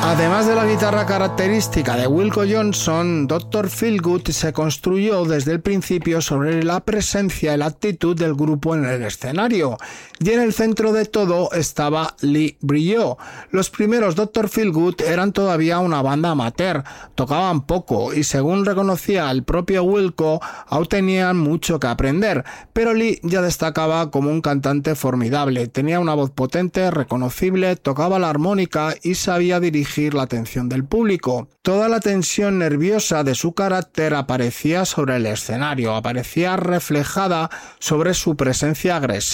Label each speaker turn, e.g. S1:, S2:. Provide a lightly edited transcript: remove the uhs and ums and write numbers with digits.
S1: Además de la guitarra característica de Wilco Johnson, Dr. Feelgood se construyó desde el principio sobre la presencia y la actitud del grupo en el escenario, y en el centro de todo estaba Lee Brillaud. Los primeros Dr. Feelgood eran todavía una banda amateur, tocaban poco y, según reconocía el propio Wilco, aún tenían mucho que aprender, pero Lee ya destacaba como un cantante formidable, tenía una voz potente, reconocible, tocaba la armónica y sabía dirigir la atención del público. Toda la tensión nerviosa de su carácter aparecía sobre el escenario, aparecía reflejada sobre su presencia agresiva.